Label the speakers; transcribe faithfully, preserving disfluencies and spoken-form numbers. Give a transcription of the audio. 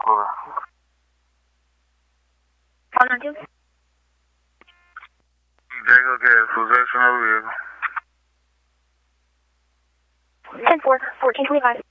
Speaker 1: Over.
Speaker 2: five nine two.
Speaker 1: Jacob Gas, possession of vehicle.
Speaker 2: ten four, fourteen twenty-five.